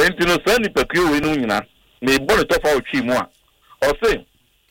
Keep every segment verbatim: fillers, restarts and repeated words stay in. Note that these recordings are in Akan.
enti no sa nipa kuo we no nyina me bore to fa otwi mu a o say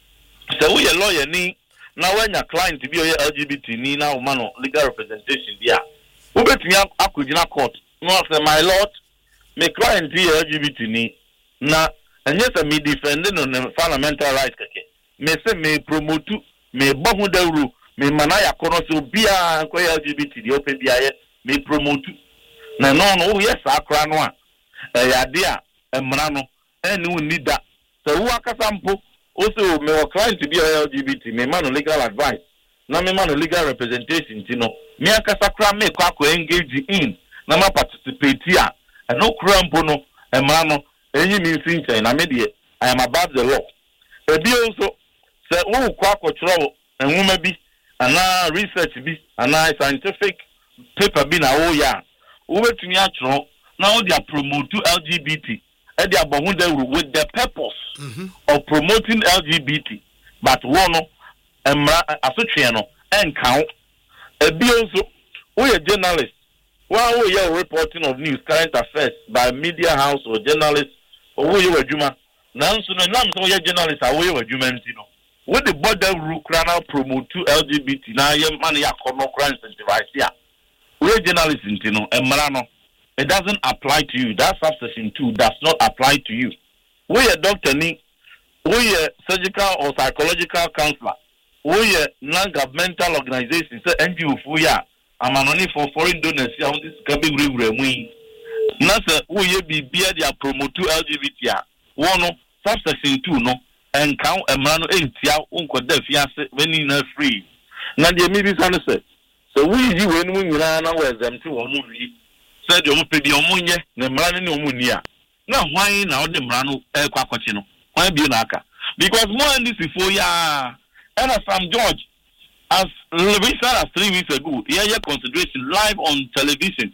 say we a lawyer ni na wanya client bi o ye L G B T ni na o ma no legal representation dia wo betumi akogina court no say my lord me client bi L G B T ni na enye say me defend no fundamental rights keke me say me promote me bohu dawru me manaya kono so bia ko L G B T di open bia ye me promote na no no yes akra no a e yade a emra no eni woni da so wo akasa mpo o se o me o client bi L G B T me man legal advice na me man legal representation ti no me akasa kra me kwa ko engage in na ma participate a no kra mpo no emra no enyi mi nsin na me de I am above the law e bi also se wo kwa ko tro enwuma bi ana research bi ana scientific paper bi na wo ya wo betumi atro na wo dia promote L G B T e dia bohu da with the purpose mm-hmm. of promoting L G B T but one no emra asotwe no enkan e bi also wo ye journalist wa wo ye reporting of news current affairs by media house or journalist or wo ye wadwuma nanso no nam so ye journalist a wo ye wadwuma ntino with the border rule crana promote to L G B T na ye man ya kono crime incentivize ya we journalist ntino emra no it doesn't apply to you. That subsection two does not apply to you. We a doctor ni we a surgical or psychological counselor we a non-governmental organization say N G O for ya amanoni for foreign donors ya this gabi wure mu na say we a be bia dia promote to L G B T a one no subsection two no enkan emra no entia unko da fiase when na free na dia mi bi san say so we yi we no nyina na we exempt wo mu wi said you must be omunye na mrani ni omunia na hwan na ode mrano e kwa kwachi no hwan bi na aka because more in this before ya and Sam George as we said as three weeks ago yeah yeah consideration live on television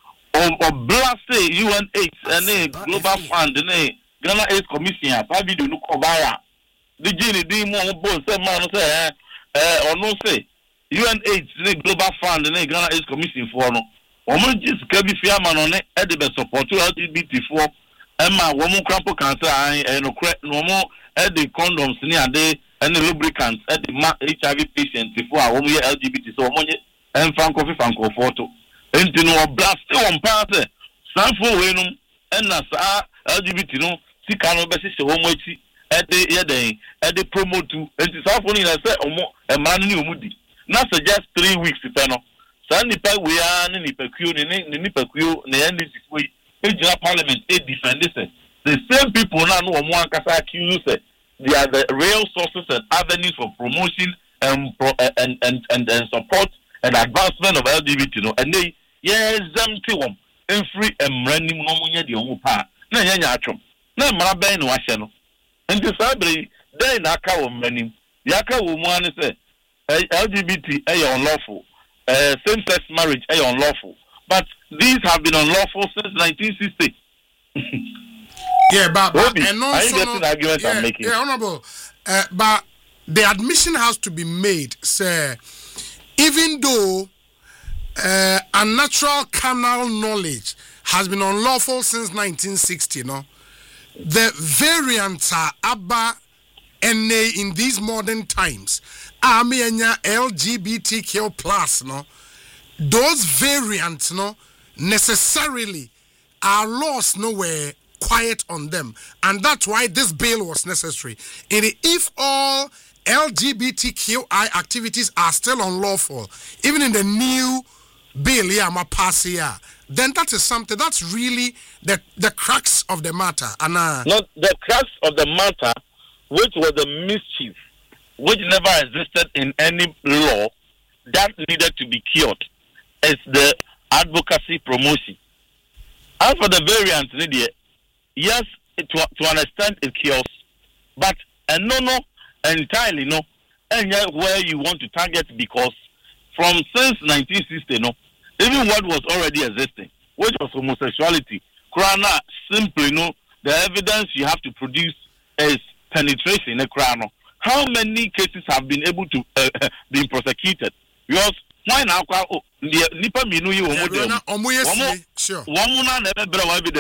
of of blast U N AIDS and a global fund and a Ghana AIDS commission as video no kobaya the gene di mo bo say man say eh or no say U N AIDS the global fund and a Ghana AIDS commission for no woman just kabi fiama no ne e de be support L G B T for ema woman crampo cancer an e no kre no mo e de condoms ni ade and lubricants e de ma H I V patients for a woman L G B T so woman en franco fi franco photo enti no blast on part sanfo we no en na sa L G B T no sika no be se woman echi e de ye den e de promote enti sanfo ni na se omo e ma no ni omudi na suggest three weeks pe no nipa we are nipa kuo ni nipa kuo na N D C we ejira parliament e defend this the same people now no omo ankasa accuse say they are the real sources and avenues for promotion and and and and, and support and advancement of L G B T no and they yes empty one in free emranim no munye de omo pa na nya atwom na mara ben no ahye no nti sabre den na aka wo mranim yaka wo mu an say L G B T e unlawful. Uh, same-sex marriage is unlawful, but these have been unlawful since nineteen sixty. yeah, but, but and also, I get the argument yeah, I'm making. Yeah, honorable. Uh, but the admission has to be made, sir. Even though uh, unnatural carnal knowledge has been unlawful since nineteen sixty, no, the variants are abba and in these modern times. Amianya L G B T Q plus no those variants no necessarily our laws nowhere quiet on them and that's why this bill was necessary. And if all L G B T Q I activities are still unlawful even in the new bill yeah ma pass here then that is something that's really the the crux of the matter and uh, not the crux of the matter which was the mischief which never existed in any law that needed to be cured is the advocacy promotion. As for the variants, yes, to, to an extent it cures, but uh, no, no, entirely no, and yet where you want to target because from since nineteen sixty, no, even what was already existing, which was homosexuality, Krana simply no, the evidence you have to produce is penetration in a Krano. How many cases have been able to uh, been prosecuted? Because why now? The nipa minu you omo de omo. Sure. Omo na never evidence.